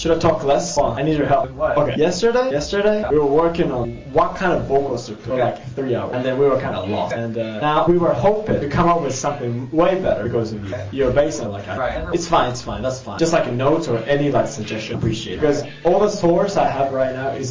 Should I talk less? I need your help. What? Okay. Yesterday, we were working on what kind of vocals to put for like 3 hours, and then we were kind of lost. And now we were hoping to come up with something way better because of you. You're basically like, it's fine, that's fine. Just like a note or any like suggestion, appreciate it. Because all the source I have right now is